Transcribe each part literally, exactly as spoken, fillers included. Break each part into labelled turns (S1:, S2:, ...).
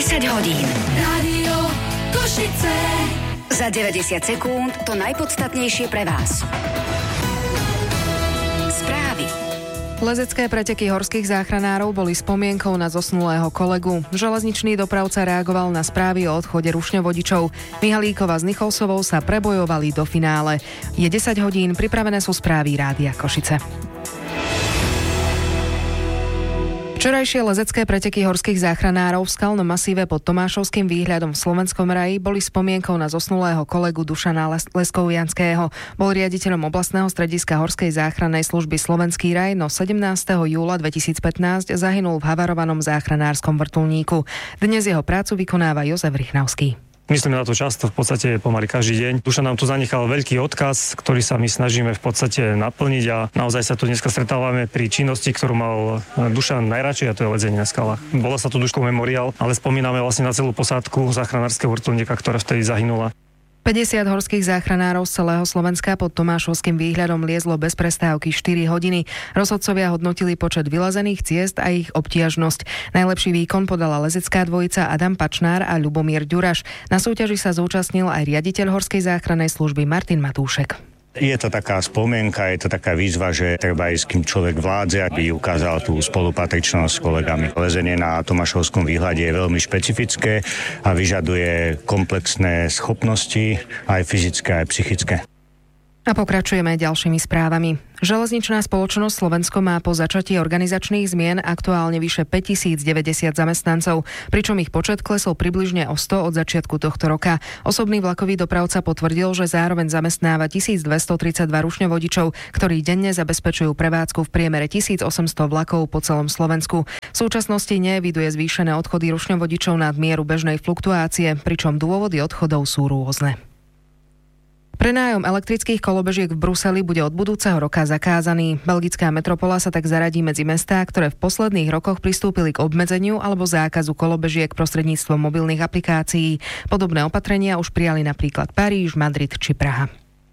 S1: desať hodín.
S2: Rádio Košice.
S1: Za deväťdesiat sekúnd to najpodstatnejšie pre vás. Správy.
S3: Lezecké preteky horských záchranárov boli spomienkou na zosnulého kolegu. Železničný dopravca reagoval na správy o odchode rušňovodičov. Mihalíková s Nicholsovou sa prebojovali do finále. Je desať hodín, pripravené sú správy Rádia Košice. Včerajšie lezecké preteky horských záchranárov v skalnom masíve pod Tomášovským výhľadom v Slovenskom raji boli spomienkou na zosnulého kolegu Dušana Leskovianského. Bol riaditeľom oblastného strediska horskej záchrannej služby Slovenský raj, no sedemnásteho júla dvetisícpätnásť zahynul v havarovanom záchranárskom vrtuľníku. Dnes jeho prácu vykonáva Jozef Rychnavský.
S4: Myslíme na to často, v podstate pomaly každý deň. Dušan nám tu zanechal veľký odkaz, ktorý sa my snažíme v podstate naplniť a naozaj sa tu dneska stretávame pri činnosti, ktorú mal Dušan najradšej, a to je lezenie na skalách. Bola sa tu Duškov memoriál, ale spomíname vlastne na celú posádku záchranárskeho vrtuľníka, ktorá vtedy zahynula.
S3: päťdesiat horských záchranárov z celého Slovenska pod Tomášovským výhľadom liezlo bez prestávky štyri hodiny. Rozhodcovia hodnotili počet vylazených ciest a ich obtiažnosť. Najlepší výkon podala lezecká dvojica Adam Pačnár a Ľubomír Ďuraš. Na súťaži sa zúčastnil aj riaditeľ horskej záchrannej služby Martin Matúšek.
S5: Je to taká spomienka, je to taká výzva, že treba ísť, kým človek vládze, aby ukázal tú spolupatričnosť s kolegami. Lezenie na Tomášovskom výhľade je veľmi špecifické a vyžaduje komplexné schopnosti, aj fyzické, aj psychické.
S3: A pokračujeme ďalšími správami. Železničná spoločnosť Slovensko má po začatí organizačných zmien aktuálne vyše päťtisícdeväťdesiat zamestnancov, pričom ich počet klesol približne o sto od začiatku tohto roka. Osobný vlakový dopravca potvrdil, že zároveň zamestnáva tisícdvestotridsaťdva rušňovodičov, ktorí denne zabezpečujú prevádzku v priemere tisícosemsto vlakov po celom Slovensku. V súčasnosti neeviduje zvýšené odchody rušňovodičov nad mieru bežnej fluktuácie, pričom dôvody odchodov sú rôzne. Prenájom elektrických kolobežiek v Bruseli bude od budúceho roka zakázaný. Belgická metropola sa tak zaradí medzi mestá, ktoré v posledných rokoch pristúpili k obmedzeniu alebo zákazu kolobežiek prostredníctvom mobilných aplikácií. Podobné opatrenia už prijali napríklad Paríž, Madrid či Praha.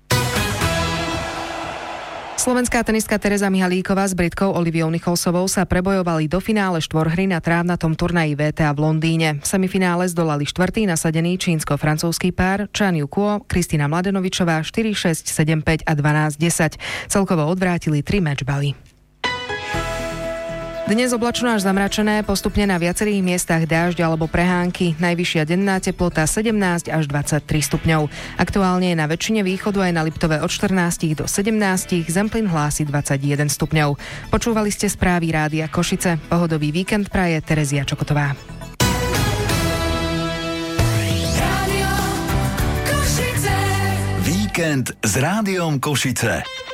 S3: Slovenská tenistka Tereza Mihalíková s Britkou Oliviou Nicholsovou sa prebojovali do finále štvorhry na trávnatom turnaji vé té á v Londýne. V semifinále zdolali štvrtý nasadený čínsko-francúzsky pár Chan Yukuo, Kristina Mladenovičová štyri šesť, sedem päť a dvanásť desať. Celkovo odvrátili tri matchbaly. Dnes oblačno až zamračené, postupne na viacerých miestach dážď alebo prehánky. Najvyššia denná teplota sedemnásť až dvadsaťtri stupňov. Aktuálne je na väčšine východu aj na Liptove od štrnásť do sedemnásť, Zemplín hlási dvadsaťjeden stupňov. Počúvali ste správy Rádia Košice. Pohodový víkend praje Terezia Čokotová.
S2: Rádio Košice.
S6: Víkend s Rádiom Košice.